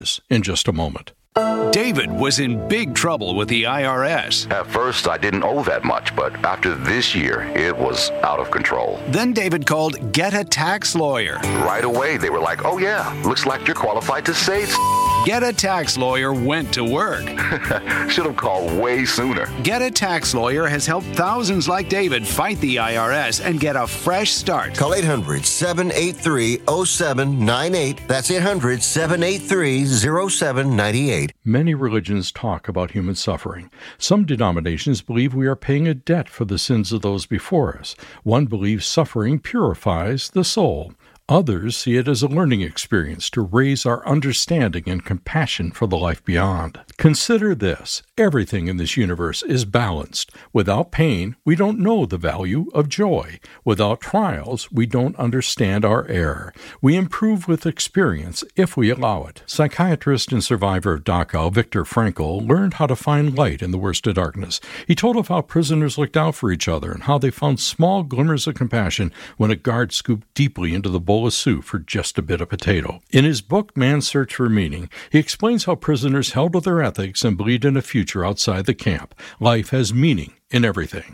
in just a moment. David was in big trouble with the IRS. At first, I didn't owe that much, but after this year, it was out of control. Then David called Get a Tax Lawyer. Right away, they were like, oh yeah, looks like you're qualified to save. Get a Tax Lawyer went to work. Should have called way sooner. Get a Tax Lawyer has helped thousands like David fight the IRS and get a fresh start. Call 800-783-0798. That's 800-783-0798. Many religions talk about human suffering. Some denominations believe we are paying a debt for the sins of those before us. One believes suffering purifies the soul. Others see it as a learning experience to raise our understanding and compassion for the life beyond. Consider this. Everything in this universe is balanced. Without pain, we don't know the value of joy. Without trials, we don't understand our error. We improve with experience if we allow it. Psychiatrist and survivor of Dachau, Viktor Frankl, learned how to find light in the worst of darkness. He told of how prisoners looked out for each other and how they found small glimmers of compassion when a guard scooped deeply into the bowl of soup for just a bit of potato. In his book, Man's Search for Meaning, he explains how prisoners held to their ethics and believed in a future outside the camp. Life has meaning in everything.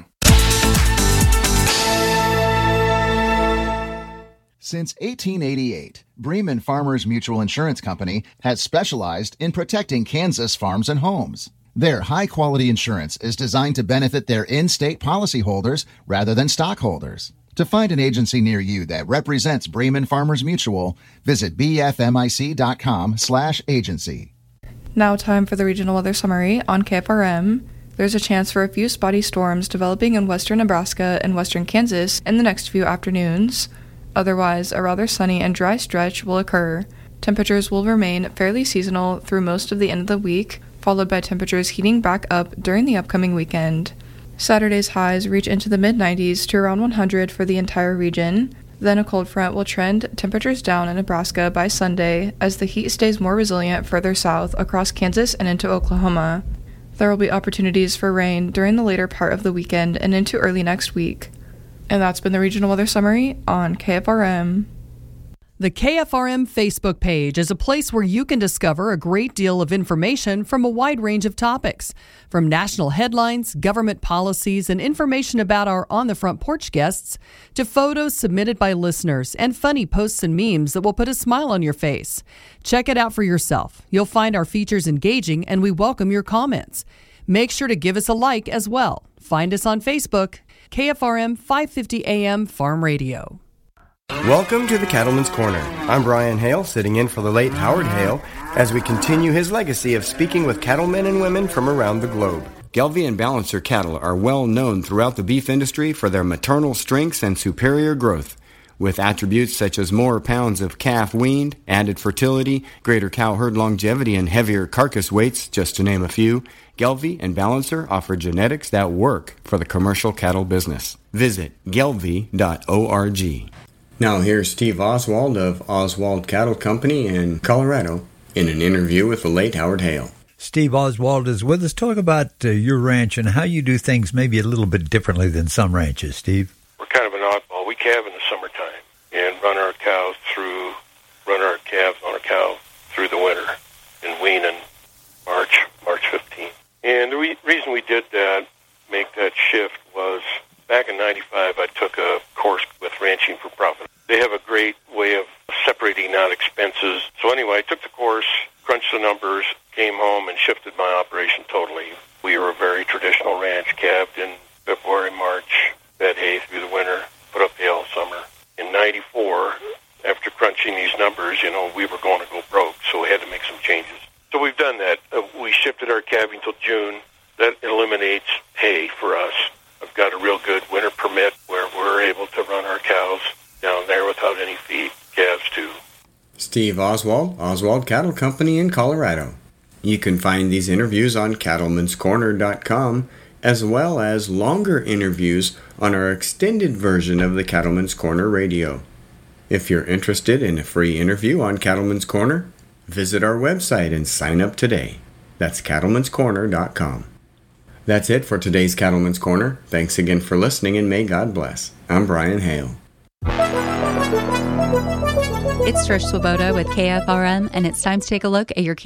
Since 1888, Bremen Farmers Mutual Insurance Company has specialized in protecting Kansas farms and homes. Their high-quality insurance is designed to benefit their in-state policyholders rather than stockholders. To find an agency near you that represents Bremen Farmers Mutual, visit bfmic.com/agency. Now time for the regional weather summary on KFRM. There's a chance for a few spotty storms developing in western Nebraska and western Kansas in the next few afternoons. Otherwise, a rather sunny and dry stretch will occur. Temperatures will remain fairly seasonal through most of the end of the week, followed by temperatures heating back up during the upcoming weekend. Saturday's highs reach into the mid-90s to around 100 for the entire region. Then a cold front will trend temperatures down in Nebraska by Sunday as the heat stays more resilient further south across Kansas and into Oklahoma. There will be opportunities for rain during the later part of the weekend and into early next week. And that's been the regional weather summary on KFRM. The KFRM Facebook page is a place where you can discover a great deal of information from a wide range of topics, from national headlines, government policies, and information about our On the Front Porch guests, to photos submitted by listeners and funny posts and memes that will put a smile on your face. Check it out for yourself. You'll find our features engaging, and we welcome your comments. Make sure to give us a like as well. Find us on Facebook, KFRM 550 AM Farm Radio. Welcome to the Cattleman's Corner. I'm Brian Hale, sitting in for the late Howard Hale, as we continue his legacy of speaking with cattlemen and women from around the globe. Gelbvieh and Balancer cattle are well known throughout the beef industry for their maternal strengths and superior growth. With attributes such as more pounds of calf weaned, added fertility, greater cow herd longevity, and heavier carcass weights, just to name a few, Gelbvieh and Balancer offer genetics that work for the commercial cattle business. Visit gelbvieh.org. Now here's Steve Oswald of Oswald Cattle Company in Colorado in an interview with the late Howard Hale. Steve Oswald is with us. Talk about your ranch and how you do things maybe a little bit differently than some ranches, Steve. We're kind of an oddball. We calve in the summertime and run our calves on our cows through the winter and wean in March 15th. And the reason we did that, make that shift, was back in 95, I took a course with Ranching for Profit. They have a great way of separating out expenses. So anyway, I took the course, crunched the numbers, came home, and shifted my operation totally. We were a very traditional ranch, calved in February, March, fed hay through the winter, put up hay all summer. In 94, after crunching these numbers, we were going to go broke, so we had to make some changes. So we've done that. We shifted our calving till June. That eliminates hay for us. I've got a real good winter permit where we're able to run our cows down there without any feed, calves too. Steve Oswald, Oswald Cattle Company in Colorado. You can find these interviews on cattleman'scorner.com, as well as longer interviews on our extended version of the Cattleman's Corner radio. If you're interested in a free interview on Cattleman's Corner, visit our website and sign up today. That's cattleman'scorner.com. That's it for today's Cattleman's Corner. Thanks again for listening, and may God bless. I'm Brian Hale. It's Trish Swoboda with KFRM, and it's time to take a look at your